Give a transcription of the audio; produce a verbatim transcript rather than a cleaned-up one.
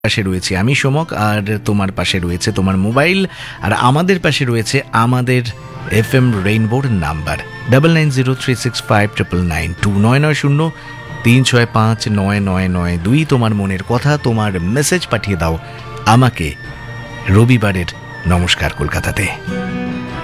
পাশে রয়েছি আমি সোমক, আর তোমার পাশে রয়েছে তোমার মোবাইল, আর আমাদের পাশে রয়েছে আমাদের F M রেইনবোর number double nine zero three six five triple nine two নয় নয় শূন্য তিন ছয় পাঁচ নয় নয় নয় দুই। তোমার মনের কথা, তোমার মেসেজ পাঠিয়ে দাও আমাকে রবিবারের নমস্কার কলকাতাতে।